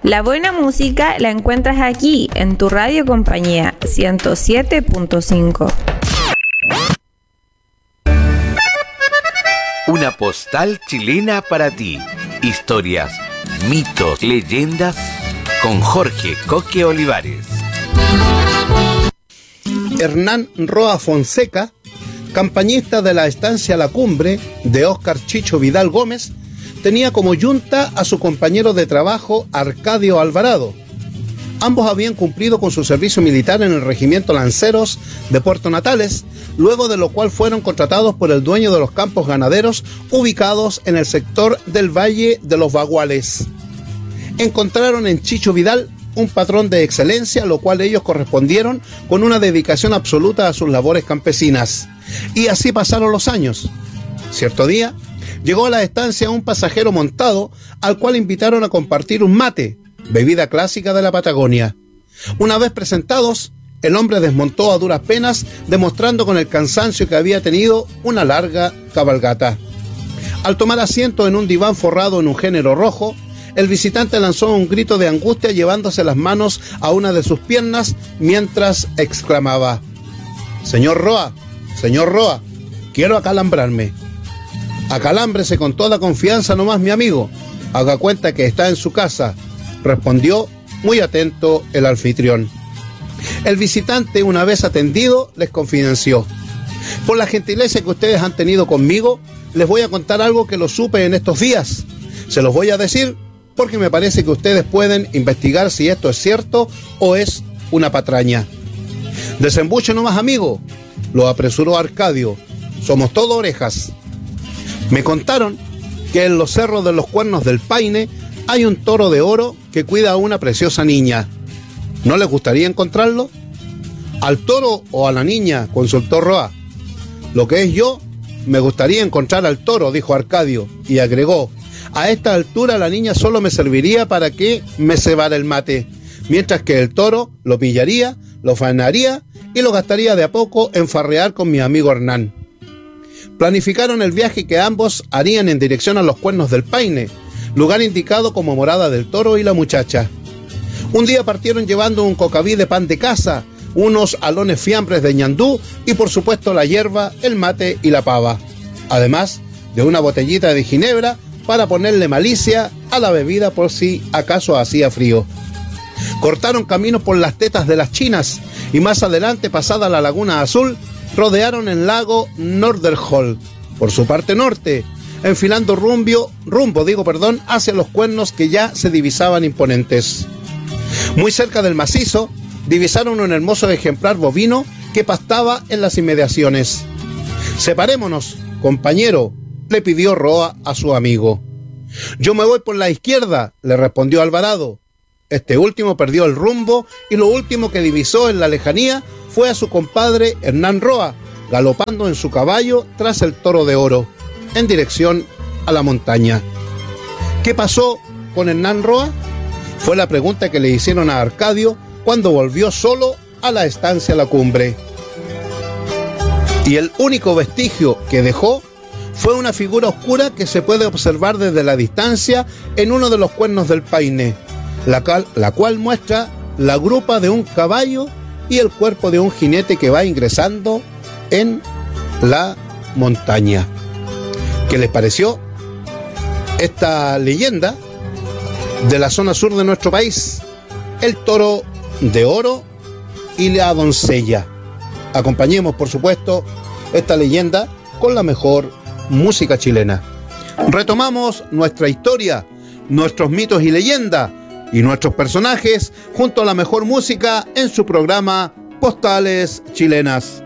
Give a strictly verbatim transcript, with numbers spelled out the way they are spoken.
La buena música la encuentras aquí, en tu radio compañía, ciento siete punto cinco. Una postal chilena para ti. Historias, mitos, leyendas, con Jorge Coque Olivares. Hernán Roa Fonseca, campañista de la estancia La Cumbre de Óscar Chicho Vidal Gómez, tenía como yunta a su compañero de trabajo Arcadio Alvarado. Ambos habían cumplido con su servicio militar en el regimiento Lanceros de Puerto Natales, luego de lo cual fueron contratados por el dueño de los campos ganaderos ubicados en el sector del Valle de los Baguales. Encontraron en Chicho Vidal un patrón de excelencia, lo cual ellos correspondieron con una dedicación absoluta a sus labores campesinas. Y así pasaron los años. Cierto día, llegó a la estancia un pasajero montado al cual invitaron a compartir un mate, bebida clásica de la Patagonia. Una vez presentados, el hombre desmontó a duras penas, demostrando con el cansancio que había tenido una larga cabalgata. Al tomar asiento en un diván forrado en un género rojo, el visitante lanzó un grito de angustia llevándose las manos a una de sus piernas mientras exclamaba: «Señor Roa, señor Roa, quiero acalambrarme». «Acalámbrese con toda confianza nomás, mi amigo. Haga cuenta que está en su casa», respondió muy atento el anfitrión. El visitante, una vez atendido, les confidenció: «Por la gentileza que ustedes han tenido conmigo, les voy a contar algo que lo supe en estos días. Se los voy a decir porque me parece que ustedes pueden investigar si esto es cierto o es una patraña». «Desembuche nomás, amigo», lo apresuró Arcadio. «Somos todo orejas». «Me contaron que en los cerros de los Cuernos del Paine hay un toro de oro que cuida a una preciosa niña. ¿No les gustaría encontrarlo?» «¿Al toro o a la niña?», consultó Roa. «Lo que es yo, me gustaría encontrar al toro», dijo Arcadio, y agregó: «A esta altura la niña solo me serviría para que me cebara el mate, mientras que el toro lo pillaría, lo faenaría y lo gastaría de a poco en farrear con mi amigo Hernán». Planificaron el viaje que ambos harían en dirección a los Cuernos del Paine, lugar indicado como morada del toro y la muchacha. Un día partieron llevando un cocaví de pan de casa, unos alones fiambres de ñandú y por supuesto la hierba, el mate y la pava, además de una botellita de ginebra para ponerle malicia a la bebida por si acaso hacía frío. Cortaron camino por las tetas de las chinas y más adelante, pasada la Laguna Azul, rodearon el lago Norderhol por su parte norte, enfilando rumbo, rumbo digo, perdón, hacia los Cuernos que ya se divisaban imponentes. Muy cerca del macizo, divisaron un hermoso ejemplar bovino que pastaba en las inmediaciones. «Separémonos, compañero», le pidió Roa a su amigo. «Yo me voy por la izquierda», le respondió Alvarado. Este último perdió el rumbo y lo último que divisó en la lejanía fue a su compadre Hernán Roa, galopando en su caballo tras el toro de oro, en dirección a la montaña. ¿Qué pasó con Hernán Roa? Fue la pregunta que le hicieron a Arcadio cuando volvió solo a la estancia La Cumbre. Y el único vestigio que dejó fue una figura oscura que se puede observar desde la distancia en uno de los Cuernos del Paine, la cual, la cual muestra la grupa de un caballo y el cuerpo de un jinete que va ingresando en la montaña. ¿Qué les pareció esta leyenda de la zona sur de nuestro país? El toro de oro y la doncella. Acompañemos, por supuesto, esta leyenda con la mejor música chilena. Retomamos nuestra historia, nuestros mitos y leyendas y nuestros personajes junto a la mejor música en su programa Postales Chilenas.